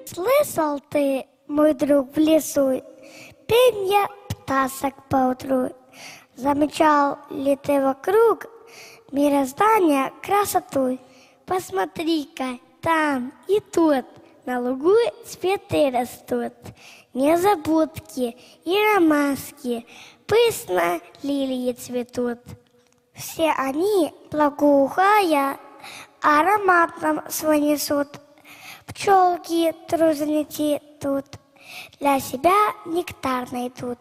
Слышал ты, мой друг, в лесу пенье птасок поутру? Замечал ли ты вокруг мироздания красоту? Посмотри-ка, там и тут на лугу цветы растут, незабудки и ромашки, пышно лилии цветут. Все они, благоухая, ароматом свой несут. Пчелки труженики тут, для себя нектар найдут.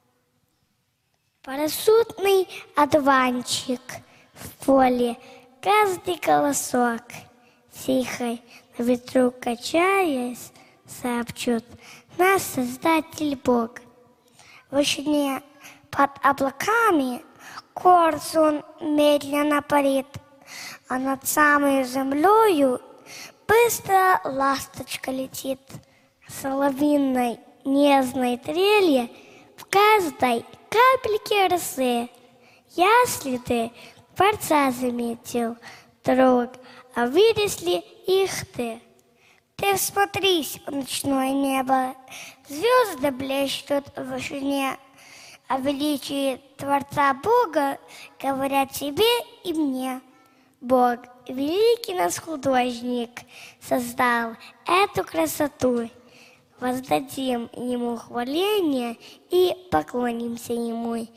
Парашютный одуванчик в поле, каждый колосок тихо на ветру качаясь, сообщут: наш Создатель Бог. В вышине под облаками коршун медленно парит, а над самой землею быстро ласточка летит. Соловьиной нежной трели в каждой капельке росы. Если ты творца заметил, друг, а выросли их ты. Ты всмотрись в ночное небо, звезды блещут в вышине, о величии Творца Бога говорят тебе и мне. Бог, великий наш художник, создал эту красоту. Воздадим Ему хваление и поклонимся Ему.